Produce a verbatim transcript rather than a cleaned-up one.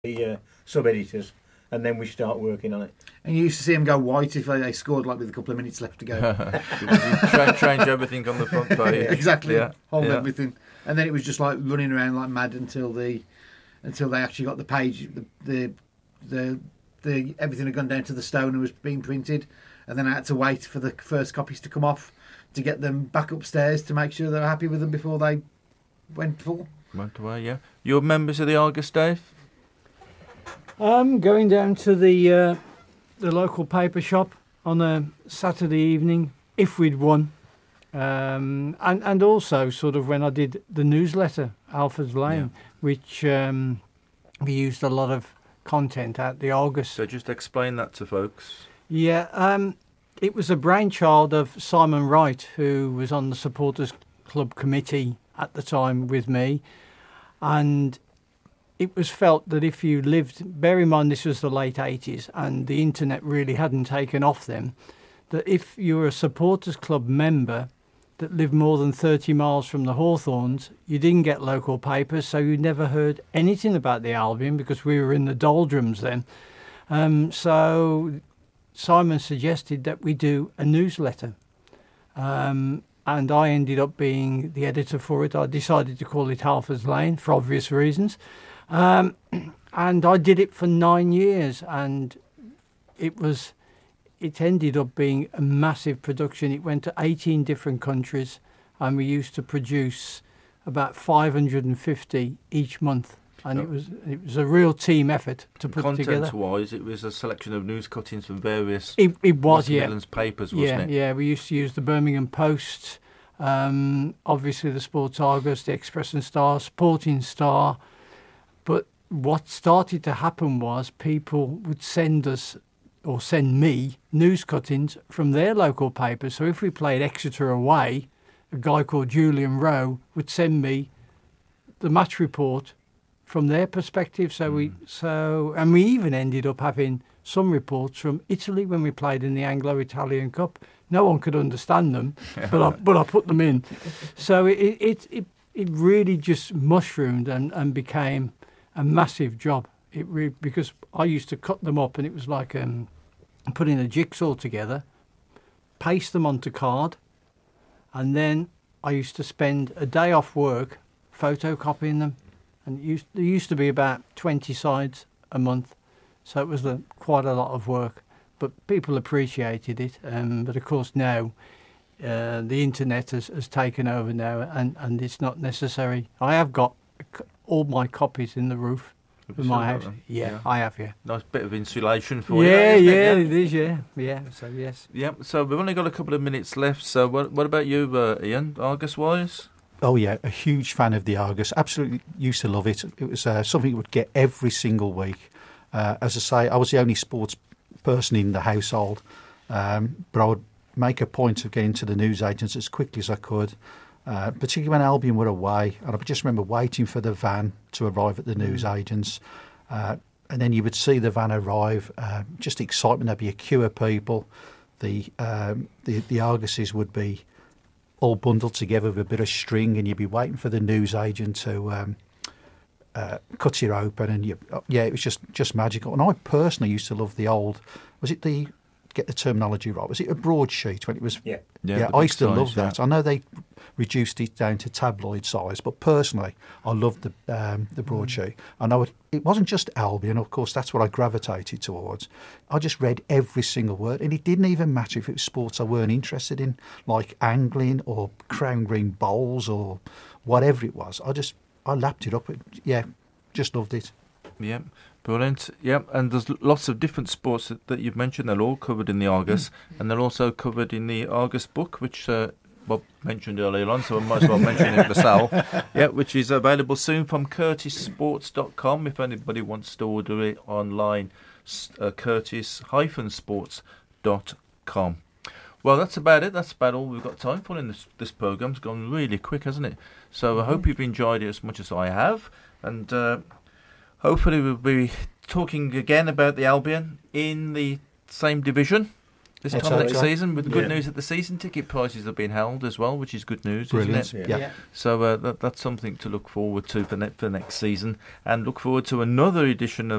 the uh, sub-editors, and then we start working on it. And you used to see them go white if they scored, like with a couple of minutes left to go. Tra- change everything on the front page. Exactly, Yeah. hold yeah. everything, and then it was just like running around like mad until the until they actually got the page, the the the, the everything had gone down to the stone and was being printed, and then I had to wait for the first copies to come off to get them back upstairs to make sure they were happy with them before they went full. Went away, yeah. You're members of the Argus, Dave? Um, going down to the uh, the local paper shop on a Saturday evening, if we'd won, um, and and also sort of when I did the newsletter, Alfred's Lane, yeah. which um, we used a lot of content at the Argus. So just explain that to folks. Yeah, um, it was a brainchild of Simon Wright, who was on the Supporters Club committee at the time with me, and it was felt that if you lived, bear in mind this was the late eighties and the internet really hadn't taken off then, that if you were a Supporters Club member that lived more than thirty miles from the Hawthorns, you didn't get local papers, so you never heard anything about the Albion because we were in the doldrums then. Um, so Simon suggested that we do a newsletter. Um, and I ended up being the editor for it. I decided to call it Halford's Lane for obvious reasons. Um, and I did it for nine years, and it was, it ended up being a massive production. It went to eighteen different countries, and we used to produce about five hundred fifty each month. And oh. it was it was a real team effort to put it together. Content-wise, it was a selection of news cuttings from various it, it was, yeah. Midlands papers, wasn't yeah, it? Yeah, we used to use the Birmingham Post, um, obviously the Sports Argus, the Express and Star, Sporting Star. But what started to happen was people would send us, or send me, news cuttings from their local papers. So if we played Exeter away, a guy called Julian Rowe would send me the match report from their perspective. So mm. we, so, and we even ended up having some reports from Italy when we played in the Anglo-Italian Cup. No one could understand them, but I, but I put them in. So it it it, it really just mushroomed and, and became a massive job. It re- because I used to cut them up, and it was like um, putting a jigsaw together, paste them onto card, and then I used to spend a day off work photocopying them. And it used, there used to be about twenty sides a month, so it was a, quite a lot of work. But people appreciated it. Um, but of course now, uh, the internet has, has taken over now, and, and it's not necessary. I have got all my copies in the roof of my house. Yeah, yeah, I have, yeah. Nice bit of insulation for yeah, you. Yeah, yeah, it is, yeah. Yeah, so yes. Yeah, so we've only got a couple of minutes left. So what, what about you, uh, Ian, Argus-wise? Oh, yeah, a huge fan of the Argus. Absolutely used to love it. It was uh, something you would get every single week. Uh, as I say, I was the only sports person in the household, um, but I would make a point of getting to the newsagents as quickly as I could. Uh, particularly when Albion were away, and I just remember waiting for the van to arrive at the newsagents, uh, and then you would see the van arrive, uh, just excitement. There'd be a queue of people. The um, the, the Arguses would be all bundled together with a bit of string, and you'd be waiting for the newsagent to um, uh, cut it open, and you, yeah, it was just just magical. And I personally used to love the old. Was it the get the terminology right? Was it a broadsheet when it was? Yeah, yeah. yeah I used to size, love that. Yeah. I know they reduced it down to tabloid size, but personally, I loved the um, the broadsheet. I know it, it wasn't just Albion, of course. That's what I gravitated towards. I just read every single word, and it didn't even matter if it was sports I weren't interested in, like angling or Crown Green bowls or whatever it was. I just I lapped it up. Yeah, just loved it. Yeah. Brilliant. Yep, and there's lots of different sports that, that you've mentioned. They're all covered in the Argus, mm. and they're also covered in the Argus book, which uh, Bob mentioned earlier on, so I might as well mention it myself. Yeah, which is available soon from curtis sports dot com if anybody wants to order it online. Uh, curtis dash sports dot com. Well, that's about it. That's about all we've got time for in this this programme. It's gone really quick, hasn't it? So I hope you've enjoyed it as much as I have, and. Uh, Hopefully we'll be talking again about the Albion in the same division this Let's time hope next so. season. With the good Yeah. news that the season ticket prices have been held as well, which is good news, Brilliant. isn't it? Yeah. Yeah. So uh, that, that's something to look forward to for, ne- for next season, and look forward to another edition of